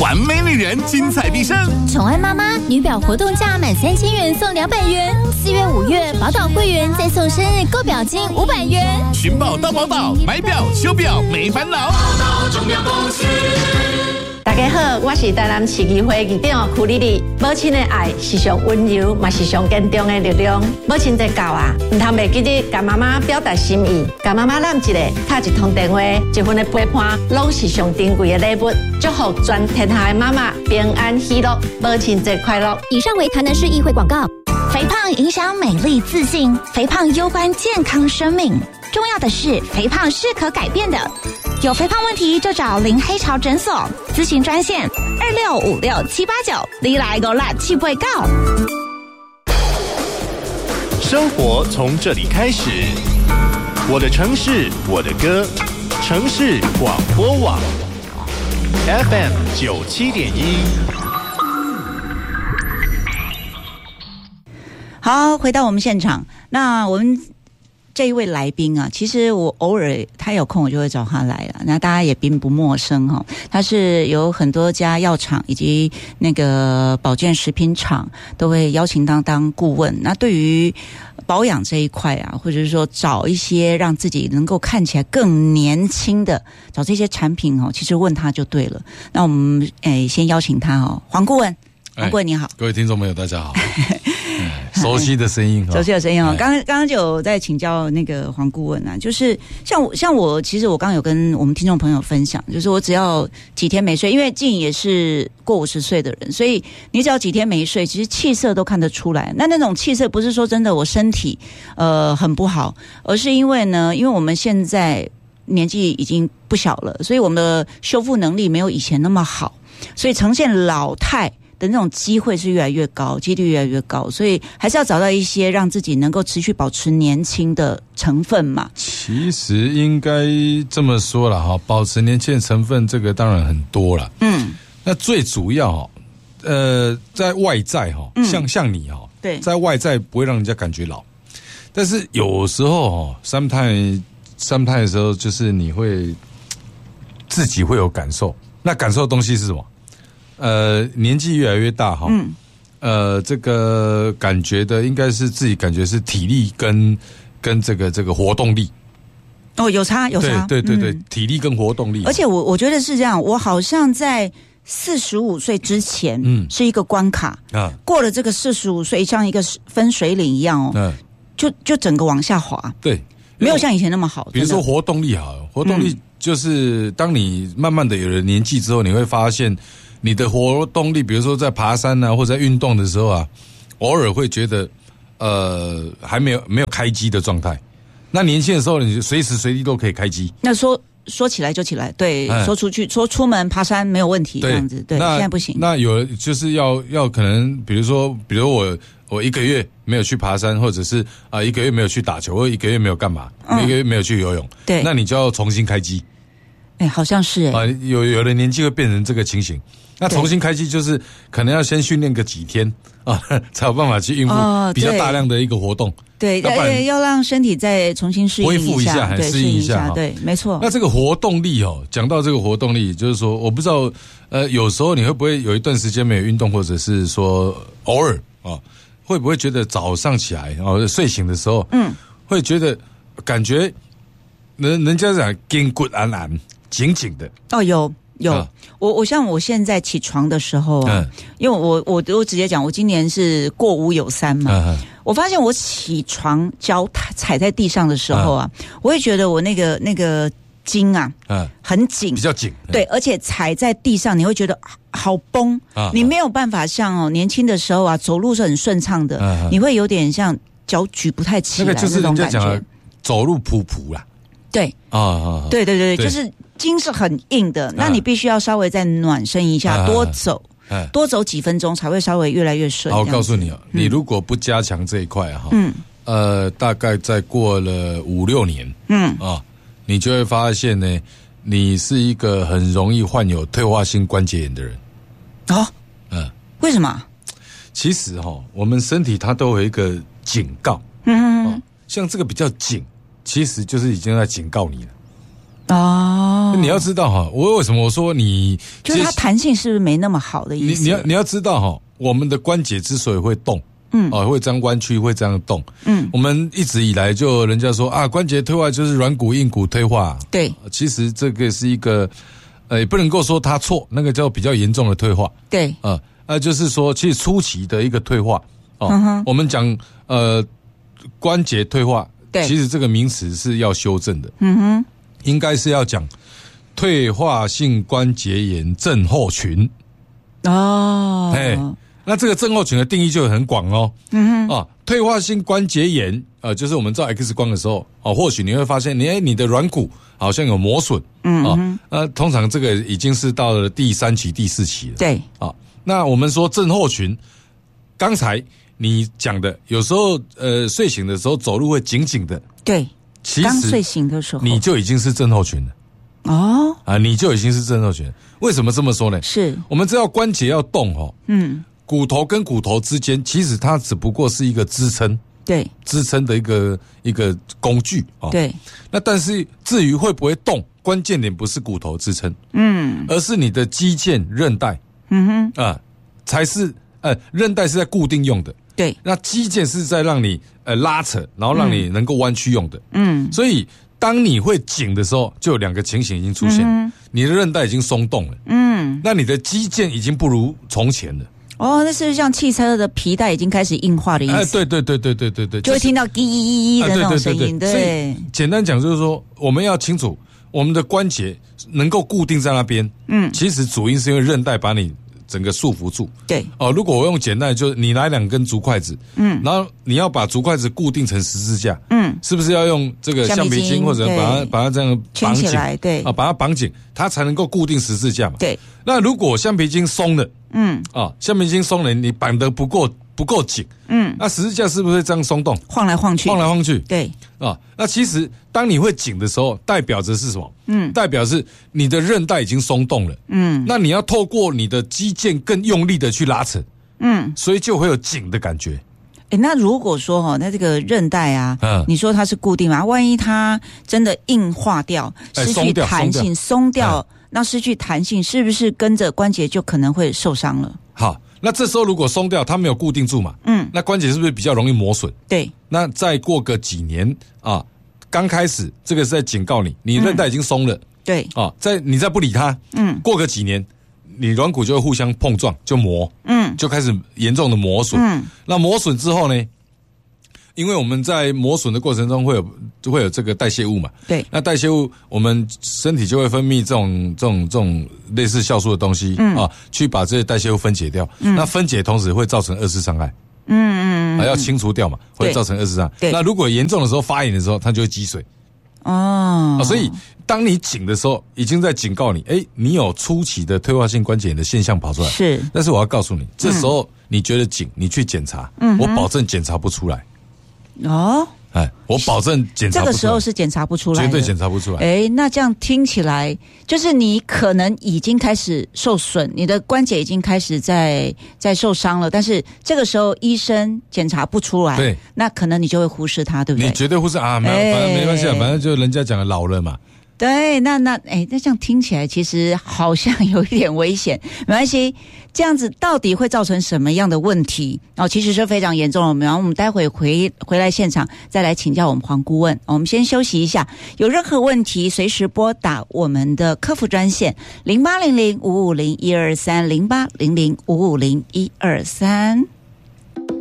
完美女人精彩毕生， 宠爱妈妈女表活动价满3000元送200元，4月5月宝岛会员再送生日购表金500元。 寻宝到宝岛，买表修表没烦恼。宝岛钟表公司。 大家好，我是台南市议会议长曲丽丽。母亲的爱是上温柔，嘛是上坚强的力量。母亲节到啊，唔通袂记得甲妈妈表达心意，甲妈妈揽一个，打一通电话，一份的陪伴，拢是上珍贵的礼物。祝福全天下的妈妈平安喜乐，母亲节快乐。 以上为台南市议会广告。 肥胖影响美丽自信，肥胖攸关健康生命。重要的是，肥胖是可改变的。有肥胖问题就找林黑潮诊所咨询专线2656-789，你来个辣气不会告。 生活从这里开始，我的城市，我的歌，城市广播网 FM97.1。 好，回到我们现场，那我们这一位来宾啊，其实我偶尔他有空我就会找他来了，那大家也并不陌生哈。他是有很多家药厂以及那个保健食品厂都会邀请当顾问。那对于保养这一块啊，或者是说找一些让自己能够看起来更年轻的，找这些产品哦，其实问他就对了。那我们先邀请他哦，黄顾问，黄顾问你好， 各位听众朋友大家好。熟悉的声音， 熟悉的声音哦。刚刚就有在请教那个黄顾问啊，就是像我，其实我刚刚有跟我们听众朋友分享，就是我只要几天没睡，因为静也是过50岁的人，所以你只要几天没睡，其实气色都看得出来。那种气色不是说真的我身体很不好，而是因为呢，因为我们现在年纪已经不小了，所以我们的修复能力没有以前那么好，所以呈现老态的那种机会是越来越高，几率越来越高，所以还是要找到一些让自己能够持续保持年轻的成分嘛。 其实应该这么说啦哈，保持年轻的成分这个当然很多啦。那最主要在外在哈，像你哈，对，在外在不会让人家感觉老，但是有时候sometimes的时候，就是你会自己会有感受，那感受的东西是什么？年纪越来越大哈，这个感觉的应该是自己感觉是体力跟这个活动力。 哦，有差。 对，体力跟活动力。 而且我觉得是这样，我好像在45岁之前，是一个关卡，过了这个45岁，像一个分水岭一样哦，就整个往下滑。对，没有像以前那么好。 比如说活动力好了，活动力就是当你慢慢的有了年纪之后，你会发现。你的活动力，比如说在爬山啊，或者在运动的时候啊，偶尔会觉得还没有开机的状态。那年轻的时候，你随时随地都可以开机。那说起来就起来，对，说出门爬山没有问题，这样子，对，现在不行。 那有就是要可能，比如我1个月没有去爬山，或者是1个月没有去打球，或1个月没有干嘛，1个月没有去游泳，对，那你就要重新开机。 好像是有的年纪会变成这个情形。那重新开机就是可能要先训练个几天啊，才有办法去应付比较大量的一个活动。对， 要让身体再重新适应一下， 恢复一下，适应一下。 对，没错。 那这个活动力讲到这个活动力，就是说，我不知道有时候你会不会有一段时间没有运动，或者是说偶尔会不会觉得早上起来睡醒的时候，会觉得感觉人家讲筋骨安安紧紧的。 有，我像我现在起床的时候因为我直接讲，我今年是过5有3嘛，我发现我起床脚踩在地上的时候我会觉得我那个筋很紧， 比较紧， 对，而且踩在地上你会觉得好崩，你没有办法像年轻的时候走路是很顺畅的，你会有点像脚举不太起来， 那个就是人家讲的走路噗噗啦。 对对，就是筋是很硬的，那你必须要稍微再暖身一下，多走几分钟才会稍微越来越顺。 好，我告诉你你如果不加强这一块大概再过了5-6年，你就会发现呢，你是一个很容易患有退化性关节炎的人。 为什么？ 其实我们身体它都有一个警告，像这个比较紧。其实就是已经在警告你了， 哦， 你要知道哈，我为什么我说你就是它弹性是不是没那么好的意思？ 你要知道哈，我们的关节之所以会动，会这样弯曲，会这样动，我们一直以来就人家说啊，关节退化就是软骨硬骨退化， 对， 其实这个是一个也不能够说它错，那个叫比较严重的退化， 对， 就是说其实初期的一个退化我们讲关节退化。其实这个名词是要修正的，应该是要讲退化性关节炎症候群。那这个症候群的定义就很广退化性关节炎，就是我们照 X 光的时候，或许你会发现，你的软骨好像有磨损，通常这个已经是到了第3期、第4期了。 对， 那我们说症候群，刚才你讲的，有时候睡醒的时候走路会紧紧的， 对， 其实刚睡醒的时候你就已经是症候群了。你就已经是症候群了。为什么这么说呢？是我们知道关节要动骨头跟骨头之间，其实它只不过是一个支撑，对，支撑的一个工具对。那但是至于会不会动，关键点不是骨头支撑，而是你的肌腱、韧带，才是。韧带是在固定用的，对。那肌腱是在让你拉扯，然后让你能够弯曲用的，所以当你会紧的时候，就有2个情形已经出现了，你的韧带已经松动了，那你的肌腱已经不如从前了。 那是不是像汽车的皮带已经开始硬化的意思？ 对， 就会听到滴滴的那种声音。对， 所以简单讲就是说，我们要清楚我们的关节能够固定在那边，其实主因是因为韧带把你整个束缚住。对，如果我用简单的，就是你来2根竹筷子，然后你要把竹筷子固定成十字架，是不是要用这个橡皮筋或者把它这样绑紧？对，把它绑紧，它才能够固定十字架嘛。对，那如果橡皮筋松了，橡皮筋松了，你绑得不够紧，那十字架是不是这样松动，晃来晃去？对，那其实当你会紧的时候，代表着是什么？代表是你的韧带已经松动了，那你要透过你的肌腱更用力的去拉扯，所以就会有紧的感觉。 那如果说那这个韧带啊，你说它是固定嘛？万一它真的硬化掉，失去弹性，松掉，那失去弹性，是不是跟着关节就可能会受伤了？ 好，那这时候如果松掉，它没有固定住嘛，那关节是不是比较容易磨损？对，那再过个几年刚开始这个是在警告你，你韧带已经松了，对你再不理它，过个几年，你软骨就会互相碰撞，就磨，就开始严重的磨损，那磨损之后呢？因为我们在磨损的过程中会有这个代谢物嘛，对，那代谢物我们身体就会分泌这种类似酵素的东西去把这些代谢物分解掉，那分解同时会造成2次伤害，要清除掉嘛，会造成2次伤害。那如果严重的时候发炎的时候，它就会积水。所以当你紧的时候，已经在警告你，你有初期的退化性关节炎的现象跑出来。是，但是我要告诉你，这时候你觉得紧，你去检查，我保证检查不出来。我保证检查不出来，这个时候是检查不出来的， 绝对检查不出来。 那这样听起来，就是你可能已经开始受损，你的关节已经开始在受伤了，但是这个时候医生检查不出来，对，那可能你就会忽视它，对不对？ 你绝对忽视反正没关系反正就人家讲的老了嘛。 对，那这样听起来其实好像有一点危险，没关系。这样子到底会造成什么样的问题？其实是非常严重的。然后我们待会回来现场再来请教我们黄顾问。我们先休息一下，有任何问题随时拨打我们的客服专线08005501230800550123。